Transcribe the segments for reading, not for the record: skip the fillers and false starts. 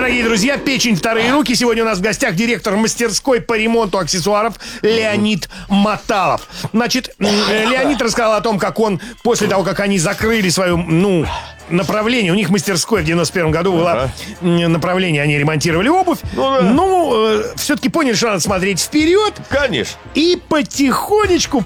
дорогие друзья, печень «Вторые руки». Сегодня у нас в гостях директор мастерской по ремонту аксессуаров Леонид Маталов. Значит, Леонид рассказал о том, как он, после того, как они закрыли свою, направление, у них мастерское в 91 году было направление, они ремонтировали обувь. Все-таки поняли, что надо смотреть вперед. Конечно. И потихонечку,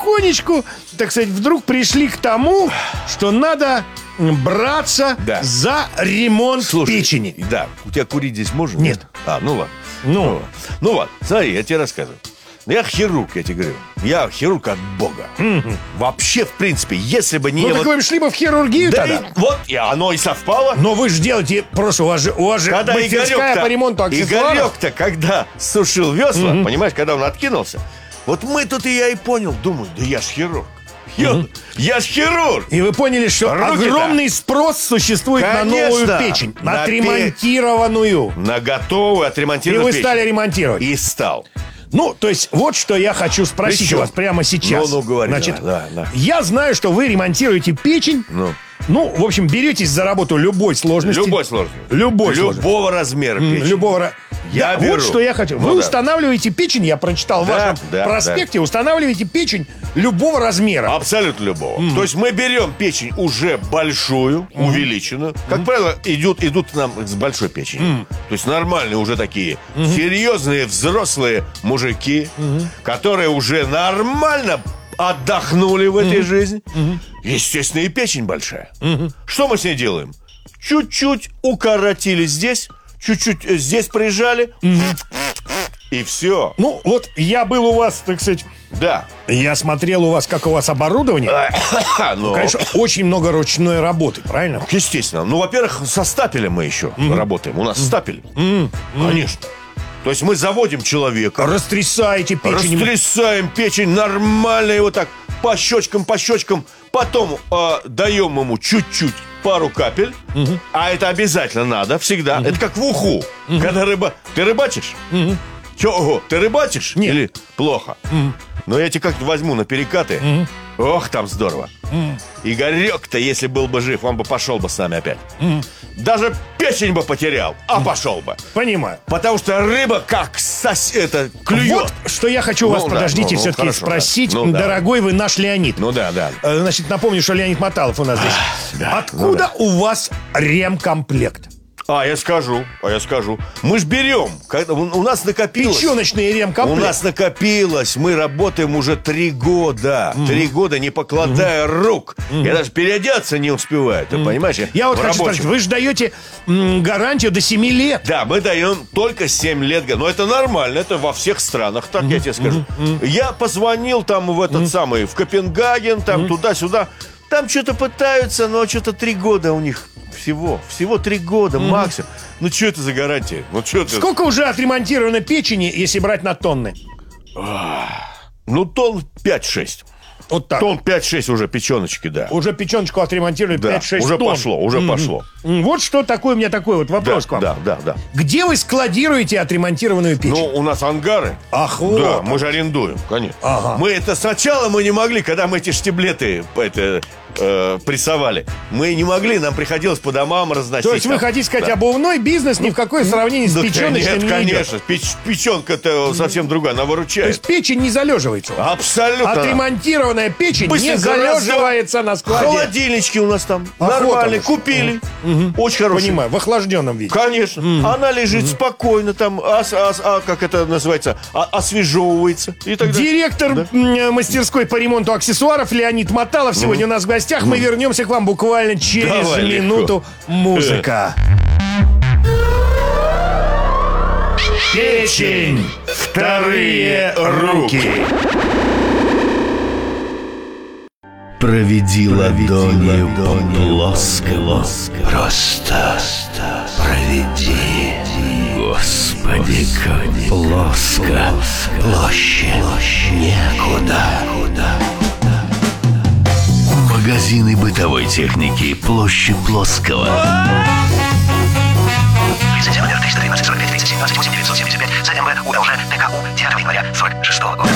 так сказать, вдруг пришли к тому, что надо браться за ремонт печени. Да, у тебя курить здесь можно? Нет. Ну ладно. Ну ладно, смотри, я тебе рассказываю. Я хирург, я тебе говорю. Я хирург от Бога. Вообще, в принципе, если бы не... так вы шли бы в хирургию тогда. Оно и совпало. Но вы же делаете просто, у вас же мастерская по ремонту аксессуаров. Игорек-то, когда сушил весла, понимаешь, когда он откинулся, вот мы тут и я и понял, думаю, да я ж хирург. Я ж хирург! И вы поняли, что огромный спрос существует на новую печень. Отремонтированную. На готовую отремонтированную печень. И вы стали ремонтировать. И стал. То есть, вот что я хочу спросить у вас прямо сейчас. Говори. Значит, я знаю, что вы ремонтируете печень. В общем, беретесь за работу любой сложности. Любого размера печени. Я беру. Вот что я хочу. Вы устанавливаете печень, я прочитал в вашем проспекте, устанавливаете печень любого размера. Абсолютно любого. То есть мы берем печень уже большую, увеличенную. Как правило, идут нам с большой печенью. То есть нормальные уже такие серьезные взрослые мужики, которые уже нормально отдохнули в этой жизни. Естественно, и печень большая. Что мы с ней делаем? Чуть-чуть укоротили здесь, чуть-чуть здесь прижали, и все. Я был у вас, так сказать... Да. Я смотрел у вас, как у вас оборудование. Конечно, очень много ручной работы, правильно? Естественно. Во-первых, со стапелем мы еще работаем. У нас стапель. Конечно. То есть мы заводим человека. Растрясаете печень. Растрясаем печень нормально, его так по щечкам. Потом даем ему чуть-чуть, пару капель. А это обязательно надо, всегда. Это как в уху. Когда Ты рыбачишь? Ты рыбачишь? Нет. Или плохо? Но я тебя как-то возьму на перекаты. Ох, там здорово. Игорек-то, если был бы жив, он бы пошел бы с нами опять. Даже печень бы потерял, а пошел бы. Понимаю. Потому что рыба как клюет. Вот что я хочу вас, подождите, все-таки спросить. Дорогой вы наш Леонид. Да. Значит, напомню, что Леонид Маталов у нас здесь. Откуда у вас ремкомплект? Я скажу. Мы ж берем. У нас накопилось. Печеночный ремкомплект. У нас накопилось. Мы работаем уже 3 года. 3 года, не покладая рук. Я даже переодеться не успеваю. Ты понимаешь? Я вот хочу спросить, вы же даете гарантию до 7 лет. Да, мы даем только 7 лет. Но это нормально. Это во всех странах, так я тебе скажу. Я позвонил там в Копенгаген, там туда-сюда. Там что-то пытаются, но что-то 3 года у них. Всего 3 года максимум. Что это за гарантия? Сколько уже отремонтировано печени, если брать на тонны? Тонн 5-6. Вот так. Тонн 5-6 уже печеночки, да. Уже печеночку отремонтировали 5-6 тонн. Уже пошло. Вот что такое у меня такой вопрос к вам. Да. Где вы складируете отремонтированную печень? У нас ангары. Ах, вот. Да, мы же арендуем, конечно. Сначала мы не могли, когда мы эти штиблеты прессовали. Мы не могли, нам приходилось по домам разносить. То есть вы хотите сказать, обувной бизнес ни в какое сравнение с печеночным не идет? Конечно. Печенка-то совсем другая, она выручает. То есть печень не залеживается? Абсолютно. Отремонтированная печень не залеживается на складе. Холодильнички у нас там нормальные, купили. Очень хорошие. Понимаю, в охлажденном виде. Конечно. Она лежит спокойно там, как это называется, освежевывается. И так далее. Директор мастерской по ремонту аксессуаров Леонид Маталов сегодня у нас в гостях. Мы вернемся к вам буквально через минуту. Музыка. Печень. Вторые руки. Проведи ладонью по плоскому. Просто проведи. Господи, как плоско. Площадь некуда. Магазины бытовой техники. Площадь Плоского. Лицензия номер 313 45 37 28 975 ЗМВ УЛЖ ТКУ 9 января 46 года.